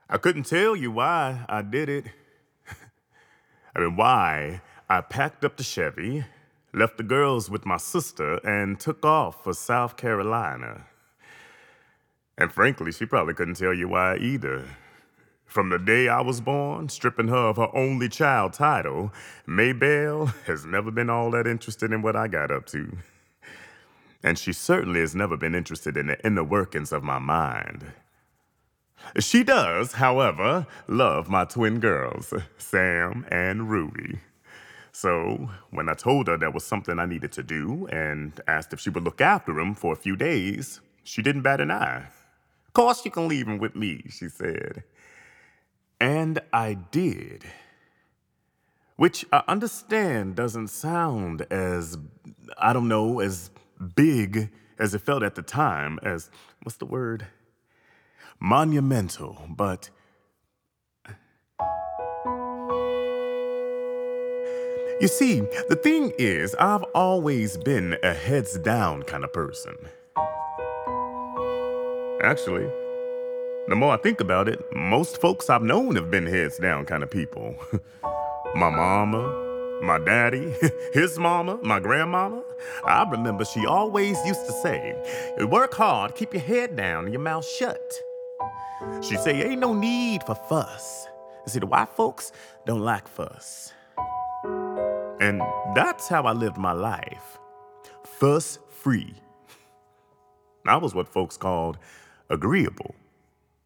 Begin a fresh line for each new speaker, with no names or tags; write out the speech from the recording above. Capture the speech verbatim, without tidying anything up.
I couldn't tell you why I did it. I mean, why I packed up the Chevy, left the girls with my sister, and took off for South Carolina. And frankly, she probably couldn't tell you why either. From the day I was born, stripping her of her only child title, Maybelle has never been all that interested in what I got up to. And she certainly has never been interested in the inner workings of my mind. She does, however, love my twin girls, Sam and Ruby. So, when I told her there was something I needed to do and asked if she would look after them for a few days, she didn't bat an eye. Of course, you can leave them with me, she said. And I did. Which I understand doesn't sound as, I don't know, as big as it felt at the time, as, what's the word? Monumental, but you see, the thing is, I've always been a heads down kind of person. Actually, the more I think about it, most folks I've known have been heads down kind of people. My mama, my daddy, his mama, my grandmama. I remember she always used to say, work hard, keep your head down and your mouth shut. She'd say, ain't no need for fuss. You see, the white folks don't like fuss. And that's how I lived my life. Fuss free. I was what folks called agreeable.